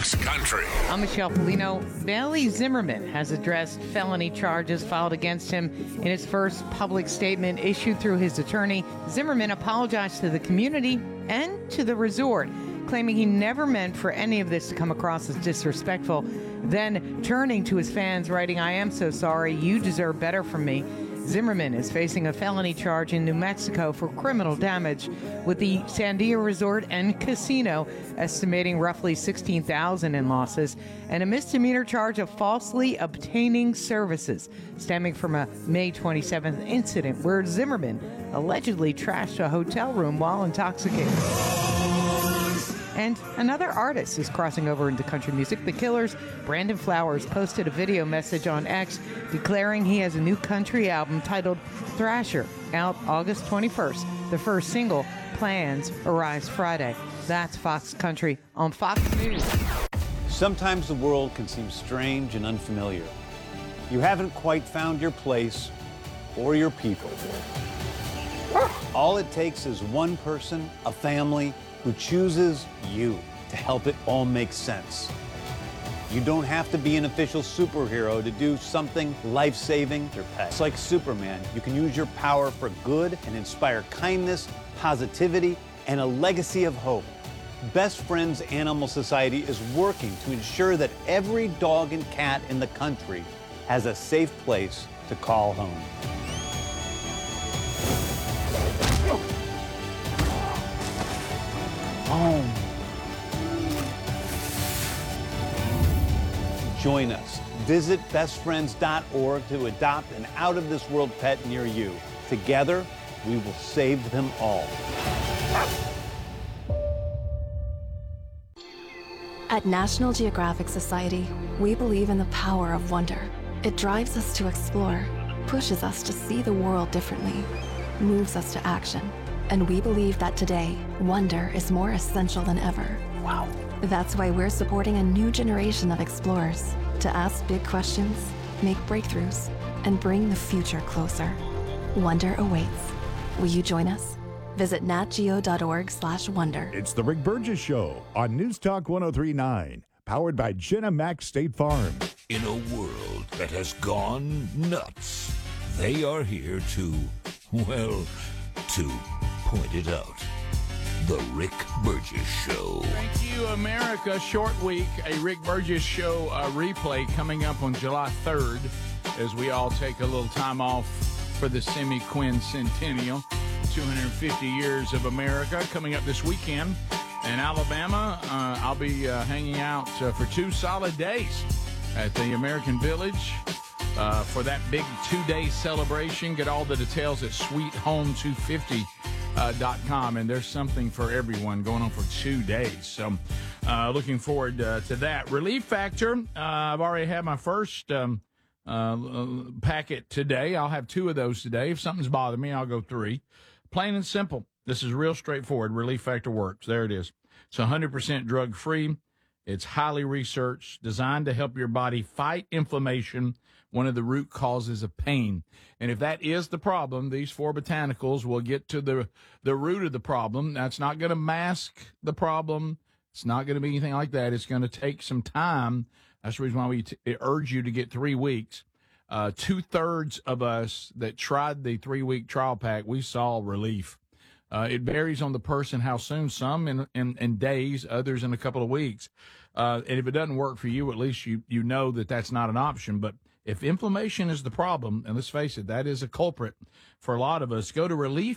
Fox Country. I'm Michelle Polino. Bailey Zimmerman has addressed felony charges filed against him in his first public statement issued through his attorney. Zimmerman apologized to the community and to the resort, claiming he never meant for any of this to come across as disrespectful. Then turning to his fans, writing, "I am so sorry. You deserve better from me." Zimmerman is facing a felony charge in New Mexico for criminal damage with the Sandia Resort and Casino, estimating roughly $16,000 in losses, and a misdemeanor charge of falsely obtaining services stemming from a May 27th incident where Zimmerman allegedly trashed a hotel room while intoxicated. And another artist is crossing over into country music. The Killers' Brandon Flowers posted a video message on X declaring he has a new country album titled Thrasher, out August 21st. The first single, Plans, arrives Friday. That's Fox Country on Fox News. Sometimes the world can seem strange and unfamiliar. You haven't quite found your place or your people. All it takes is one person, a family, who chooses you to help it all make sense. You don't have to be an official superhero to do something life-saving. It's like Superman. You can use your power for good and inspire kindness, positivity, and a legacy of hope. Best Friends Animal Society is working to ensure that every dog and cat in the country has a safe place to call home. Home. Join us. Visit bestfriends.org to adopt an out-of-this-world pet near you. Together, we will save them all. At National Geographic Society, we believe in the power of wonder. It drives us to explore, pushes us to see the world differently, moves us to action. And we believe that today, wonder is more essential than ever. Wow. That's why we're supporting a new generation of explorers to ask big questions, make breakthroughs, and bring the future closer. Wonder awaits. Will you join us? Visit natgeo.org/wonder. It's the Rick Burgess Show on News Talk 103.9, powered by Jenna Mac State Farm. In a world that has gone nuts, they are here to point it out. The Rick Burgess Show. Thank you, America. Short week, a Rick Burgess Show replay coming up on July 3rd as we all take a little time off for the semi-quincentennial. 250 years of America coming up this weekend. In Alabama, I'll be hanging out for 2 solid days at the American Village for that big 2-day celebration. Get all the details at sweethome250.com, and there's something for everyone going on for 2 days. So looking forward to that. Relief Factor, I've already had my first packet today. I'll have 2 of those today. If something's bothering me, I'll go 3. Plain and simple. This is real straightforward. Relief Factor works. There it is. It's 100% drug-free. It's highly researched, designed to help your body fight inflammation, one of the root causes of pain. And if that is the problem, these 4 botanicals will get to the root of the problem. That's not going to mask the problem. It's not going to be anything like that. It's going to take some time. That's the reason why we urge you to get 3 weeks. 2/3 of us that tried the 3-week trial pack, we saw relief. It varies on the person how soon. Some in days, others in a couple of weeks. And if it doesn't work for you, at least you know that that's not an option. But if inflammation is the problem, and let's face it, that is a culprit for a lot of us, go to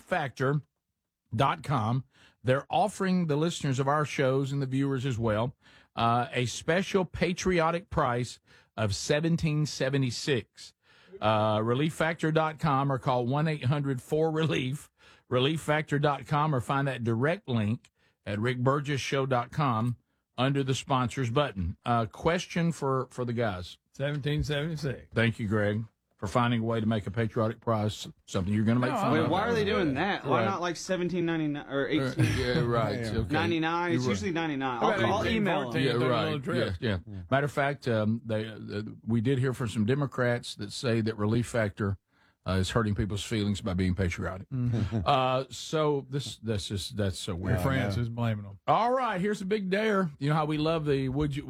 relieffactor.com. They're offering the listeners of our shows and the viewers as well a special patriotic price of $17.76. Relieffactor.com or call 1-800-4RELIEF. Relieffactor.com or find that direct link at rickburgessshow.com under the sponsors button. Question for the guys. 1776. Thank you, Greg, for finding a way to make a patriotic prize something you're going to make fun of. Wait, why are they doing that? Why not like $17.99 or $18? Yeah, right. Okay. 99. It's usually 99. I'll email them. Yeah, right. Yeah. Matter of fact, we did hear from some Democrats that say that Relief Factor is hurting people's feelings by being patriotic. So that's so weird. France is blaming them. All right, here's a big dare. You know how we love the would you